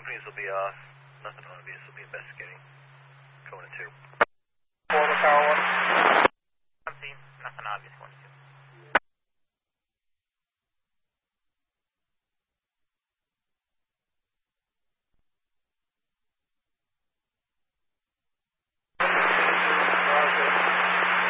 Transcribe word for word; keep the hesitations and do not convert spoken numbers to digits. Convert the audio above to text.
companies will be off. Nothing obvious will be investigating. Going to two. Four to Tower one.